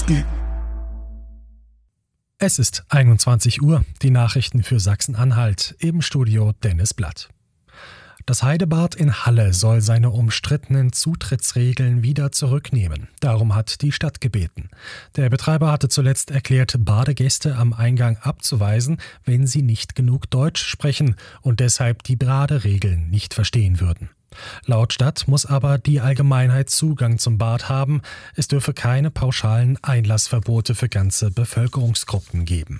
Es ist 21 Uhr, die Nachrichten für Sachsen-Anhalt, im Studio Dennis Blatt. Das Heidebad in Halle soll seine umstrittenen Zutrittsregeln wieder zurücknehmen. Darum hat die Stadt gebeten. Der Betreiber hatte zuletzt erklärt, Badegäste am Eingang abzuweisen, wenn sie nicht genug Deutsch sprechen und deshalb die Baderegeln nicht verstehen würden. Laut Stadt muss aber die Allgemeinheit Zugang zum Bad haben. Es dürfe keine pauschalen Einlassverbote für ganze Bevölkerungsgruppen geben.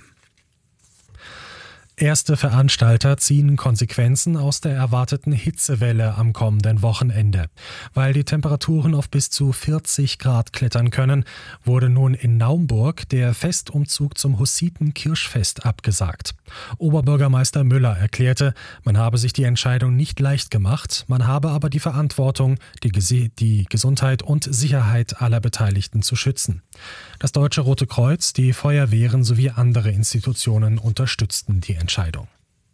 Erste Veranstalter ziehen Konsequenzen aus der erwarteten Hitzewelle am kommenden Wochenende. Weil die Temperaturen auf bis zu 40 Grad klettern können, wurde nun in Naumburg der Festumzug zum Hussiten-Kirschfest abgesagt. Oberbürgermeister Müller erklärte, man habe sich die Entscheidung nicht leicht gemacht, man habe aber die Verantwortung, die Gesundheit und Sicherheit aller Beteiligten zu schützen. Das Deutsche Rote Kreuz, die Feuerwehren sowie andere Institutionen unterstützten die Entscheidung.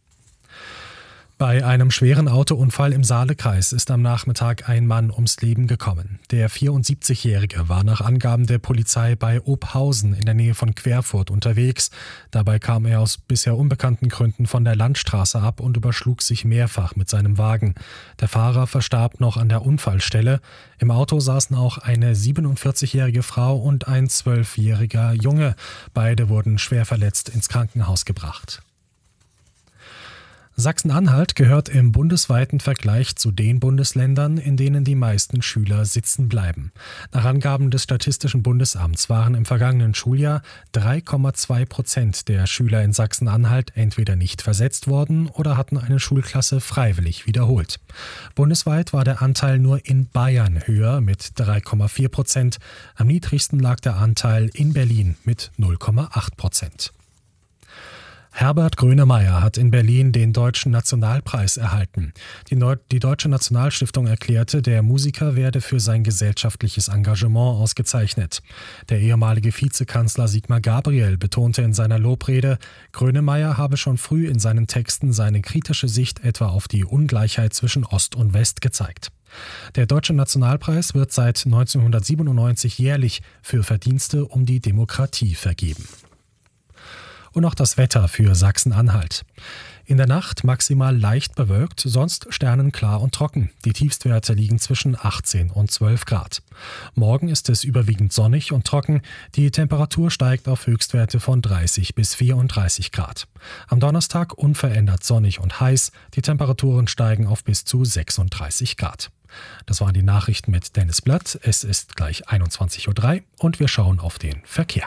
Bei einem schweren Autounfall im Saalekreis ist am Nachmittag ein Mann ums Leben gekommen. Der 74-Jährige war nach Angaben der Polizei bei Ophausen in der Nähe von Querfurt unterwegs. Dabei kam er aus bisher unbekannten Gründen von der Landstraße ab und überschlug sich mehrfach mit seinem Wagen. Der Fahrer verstarb noch an der Unfallstelle. Im Auto saßen auch eine 47-jährige Frau und ein 12-jähriger Junge. Beide wurden schwer verletzt ins Krankenhaus gebracht. Sachsen-Anhalt gehört im bundesweiten Vergleich zu den Bundesländern, in denen die meisten Schüler sitzen bleiben. Nach Angaben des Statistischen Bundesamts waren im vergangenen Schuljahr 3,2% der Schüler in Sachsen-Anhalt entweder nicht versetzt worden oder hatten eine Schulklasse freiwillig wiederholt. Bundesweit war der Anteil nur in Bayern höher mit 3,4%. Am niedrigsten lag der Anteil in Berlin mit 0,8%. Herbert Grönemeyer hat in Berlin den Deutschen Nationalpreis erhalten. Die Deutsche Nationalstiftung erklärte, der Musiker werde für sein gesellschaftliches Engagement ausgezeichnet. Der ehemalige Vizekanzler Sigmar Gabriel betonte in seiner Lobrede, Grönemeyer habe schon früh in seinen Texten seine kritische Sicht etwa auf die Ungleichheit zwischen Ost und West gezeigt. Der Deutsche Nationalpreis wird seit 1997 jährlich für Verdienste um die Demokratie vergeben. Und auch das Wetter für Sachsen-Anhalt. In der Nacht maximal leicht bewölkt, sonst sternenklar und trocken. Die Tiefstwerte liegen zwischen 18 und 12 Grad. Morgen ist es überwiegend sonnig und trocken. Die Temperatur steigt auf Höchstwerte von 30 bis 34 Grad. Am Donnerstag unverändert sonnig und heiß. Die Temperaturen steigen auf bis zu 36 Grad. Das waren die Nachrichten mit Dennis Blatt. Es ist gleich 21:03 Uhr und wir schauen auf den Verkehr.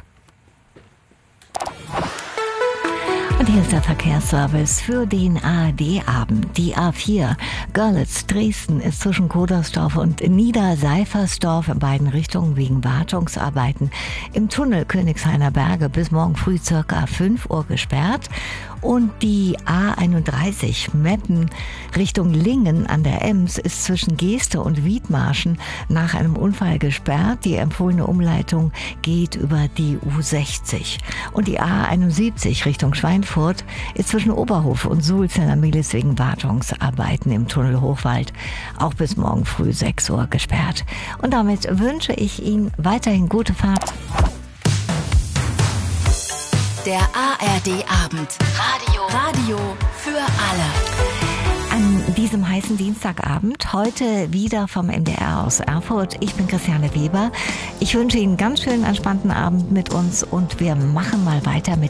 Und hier ist der Verkehrsservice für den ARD-Abend. Die A4 Görlitz-Dresden ist zwischen Kodersdorf und Niederseifersdorf in beiden Richtungen wegen Wartungsarbeiten im Tunnel Königshainer Berge bis morgen früh ca. 5 Uhr gesperrt. Und die A31 Meppen Richtung Lingen an der Ems ist zwischen Geeste und Wiedmarschen nach einem Unfall gesperrt. Die empfohlene Umleitung geht über die U60. Und die A71 Richtung Schweinfurt ist zwischen Oberhof und Sulzener-Milis wegen Wartungsarbeiten im Tunnel Hochwald auch bis morgen früh 6 Uhr gesperrt. Und damit wünsche ich Ihnen weiterhin gute Fahrt. Der ARD-Abend. Radio für alle. An diesem heißen Dienstagabend, heute wieder vom MDR aus Erfurt. Ich bin Christiane Weber. Ich wünsche Ihnen einen ganz schönen, entspannten Abend mit uns und wir machen mal weiter mit